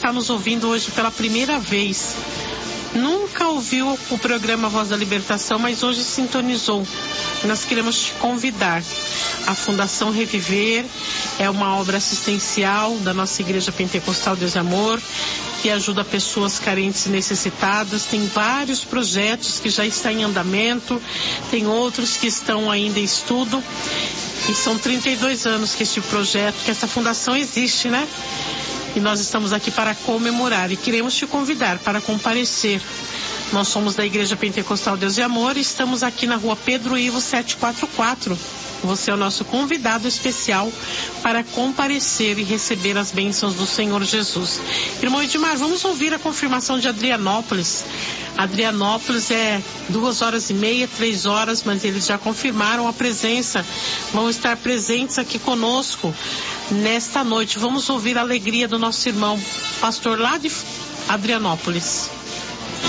está nos ouvindo hoje pela primeira vez, nunca ouviu o programa Voz da Libertação, mas hoje sintonizou. Nós queremos te convidar. A Fundação Reviver é uma obra assistencial da nossa Igreja Pentecostal Deus e Amor, que ajuda pessoas carentes e necessitadas. Tem vários projetos que já estão em andamento, tem outros que estão ainda em estudo. E são 32 anos que este projeto, que essa fundação existe, né? E nós estamos aqui para comemorar e queremos te convidar para comparecer. Nós somos da Igreja Pentecostal Deus e Amor e estamos aqui na rua Pedro Ivo 744. Você é o nosso convidado especial para comparecer e receber as bênçãos do Senhor Jesus. Irmão Edmar, vamos ouvir a confirmação de Adrianópolis. Adrianópolis é 2h30, 3h, mas eles já confirmaram a presença. Vão estar presentes aqui conosco nesta noite. Vamos ouvir a alegria do nosso irmão, pastor lá de Adrianópolis.